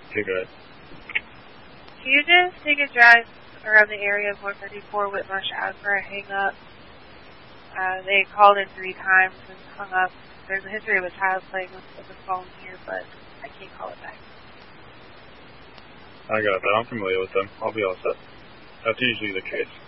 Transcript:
Okay, good. Can you just take a drive around the area of 134 Whitmarsh Ave for a hang-up? They called in 3 times and hung up. There's a history of a child playing with the phone here, but I can't call it back. I got that. I'm familiar with them. I'll be all set. That's usually the case.